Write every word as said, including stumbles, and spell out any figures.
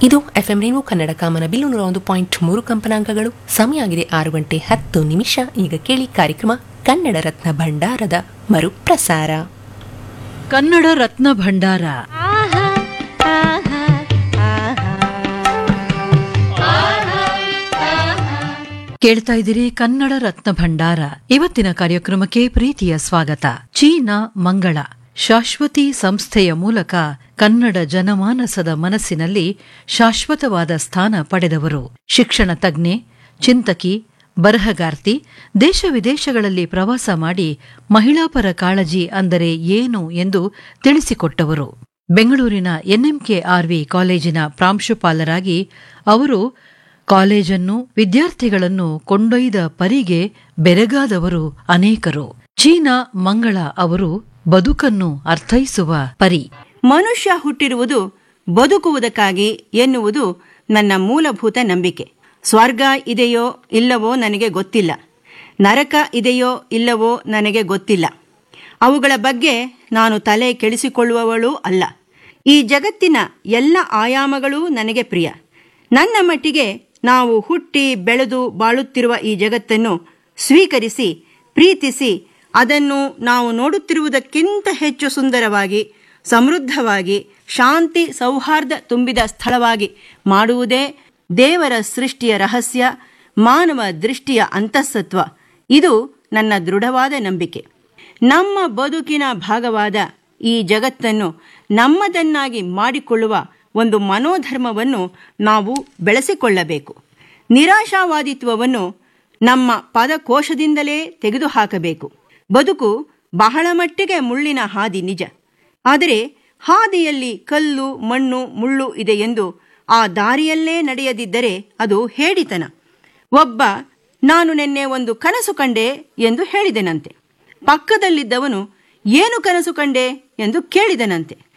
ಇದು ಎಫ್ಎಂ ರೇಣು ಕನ್ನಡ ಕಾಮನ ಬಿಲ್ಲು ನೂರ ಒಂದು ಪಾಯಿಂಟ್ ಮೂರು ಕಂಪನಾಂಕಗಳು. ಸಮಯ ಆಗಿದೆ ಆರು ಗಂಟೆ ಹತ್ತು ನಿಮಿಷ. ಈಗ ಕೇಳಿ ಕಾರ್ಯಕ್ರಮ ಕನ್ನಡ ರತ್ನ ಭಂಡಾರದ ಮರುಪ್ರಸಾರ. ಕನ್ನಡ ರತ್ನ ಭಂಡಾರ ಕೇಳ್ತಾ ಇದ್ದೀರಿ. ಕನ್ನಡ ರತ್ನ ಭಂಡಾರ ಇವತ್ತಿನ ಕಾರ್ಯಕ್ರಮಕ್ಕೆ ಪ್ರೀತಿಯ ಸ್ವಾಗತ. ಚೀನಾ ಮಂಗಳ ಶಾಶ್ವತಿ ಸಂಸ್ಥೆಯ ಮೂಲಕ ಕನ್ನಡ ಜನಮಾನಸದ ಮನಸ್ಸಿನಲ್ಲಿ ಶಾಶ್ವತವಾದ ಸ್ಥಾನ ಪಡೆದವರು. ಶಿಕ್ಷಣ ತಜ್ಞೆ, ಚಿಂತಕಿ, ಬರಹಗಾರ್ತಿ, ದೇಶ ವಿದೇಶಗಳಲ್ಲಿ ಪ್ರವಾಸ ಮಾಡಿ ಮಹಿಳಾಪರ ಕಾಳಜಿ ಅಂದರೆ ಏನು ಎಂದು ತಿಳಿಸಿಕೊಟ್ಟವರು. ಬೆಂಗಳೂರಿನ ಎನ್ಎಂಕೆಆರ್ವಿ ಕಾಲೇಜಿನ ಪ್ರಾಂಶುಪಾಲರಾಗಿ ಅವರು ಕಾಲೇಜನ್ನು, ವಿದ್ಯಾರ್ಥಿಗಳನ್ನು ಕೊಂಡೊಯ್ದ ಪರಿಗೆ ಬೆರಗಾದವರು ಅನೇಕರು. ಚೀನಾ ಮಂಗಳ ಅವರು ಬದುಕನ್ನು ಅರ್ಥೈಸುವ ಪರಿ. ಮನುಷ್ಯ ಹುಟ್ಟಿರುವುದು ಬದುಕುವುದಕ್ಕಾಗಿ ಎನ್ನುವುದು ನನ್ನ ಮೂಲಭೂತ ನಂಬಿಕೆ. ಸ್ವರ್ಗ ಇದೆಯೋ ಇಲ್ಲವೋ ನನಗೆ ಗೊತ್ತಿಲ್ಲ, ನರಕ ಇದೆಯೋ ಇಲ್ಲವೋ ನನಗೆ ಗೊತ್ತಿಲ್ಲ. ಅವುಗಳ ಬಗ್ಗೆ ನಾನು ತಲೆ ಕೆಡಿಸಿಕೊಳ್ಳುವವಳೂ ಅಲ್ಲ. ಈ ಜಗತ್ತಿನ ಎಲ್ಲ ಆಯಾಮಗಳೂ ನನಗೆ ಪ್ರಿಯ. ನನ್ನ ಮಟ್ಟಿಗೆ ನಾವು ಹುಟ್ಟಿ ಬೆಳೆದು ಬಾಳುತ್ತಿರುವ ಈ ಜಗತ್ತನ್ನು ಸ್ವೀಕರಿಸಿ, ಪ್ರೀತಿಸಿ, ಅದನ್ನು ನಾವು ನೋಡುತ್ತಿರುವುದಕ್ಕಿಂತ ಹೆಚ್ಚು ಸುಂದರವಾಗಿ, ಸಮೃದ್ಧವಾಗಿ, ಶಾಂತಿ ಸೌಹಾರ್ದ ತುಂಬಿದ ಸ್ಥಳವಾಗಿ ಮಾಡುವುದೇ ದೇವರ ಸೃಷ್ಟಿಯ ರಹಸ್ಯ, ಮಾನವ ದೃಷ್ಟಿಯ ಅಂತಃಸತ್ವ. ಇದು ನನ್ನ ದೃಢವಾದ ನಂಬಿಕೆ. ನಮ್ಮ ಬದುಕಿನ ಭಾಗವಾದ ಈ ಜಗತ್ತನ್ನು ನಮ್ಮದನ್ನಾಗಿ ಮಾಡಿಕೊಳ್ಳುವ ಒಂದು ಮನೋಧರ್ಮವನ್ನು ನಾವು ಬೆಳೆಸಿಕೊಳ್ಳಬೇಕು. ನಿರಾಶಾವಾದಿತ್ವವನ್ನು ನಮ್ಮ ಪದಕೋಶದಿಂದಲೇ ತೆಗೆದುಹಾಕಬೇಕು. ಬದುಕು ಬಹಳ ಮಟ್ಟಿಗೆ ಮುಳ್ಳಿನ ಹಾದಿ ನಿಜ. ಆದರೆ ಹಾದಿಯಲ್ಲಿ ಕಲ್ಲು, ಮಣ್ಣು, ಮುಳ್ಳು ಇದೆ ಎಂದು ಆ ದಾರಿಯಲ್ಲೇ ನಡೆಯದಿದ್ದರೆ ಅದು ಹೇಡಿತನ. ಒಬ್ಬ ನಾನು ನಿನ್ನೆ ಒಂದು ಕನಸು ಕಂಡೆ ಎಂದು ಹೇಳಿದನಂತೆ. ಪಕ್ಕದಲ್ಲಿದ್ದವನು ಏನು ಕನಸು ಕಂಡೆ ಎಂದು ಕೇಳಿದನಂತೆ.